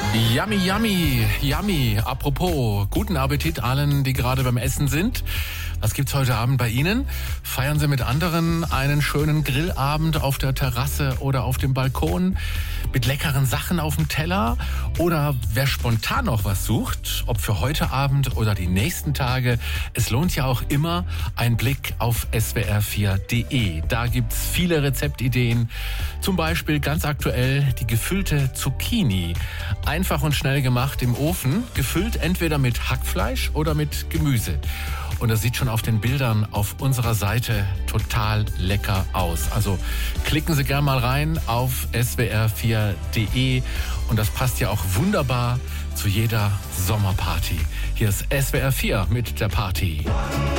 Yummy, yummy, yummy. Apropos, guten Appetit allen, die gerade beim Essen sind. Was gibt's heute Abend bei Ihnen? Feiern Sie mit anderen einen schönen Grillabend auf der Terrasse oder auf dem Balkon mit leckeren Sachen auf dem Teller? Oder wer spontan noch was sucht, ob für heute Abend oder die nächsten Tage, es lohnt ja auch immer ein Blick auf swr4.de. Da gibt's viele Rezeptideen. Zum Beispiel ganz aktuell die gefüllte Zucchini. Einfach und schnell gemacht im Ofen, gefüllt entweder mit Hackfleisch oder mit Gemüse. Und das sieht schon auf den Bildern auf unserer Seite total lecker aus. Also klicken Sie gerne mal rein auf swr4.de und das passt ja auch wunderbar zu jeder Sommerparty. Hier ist SWR4 mit der Party.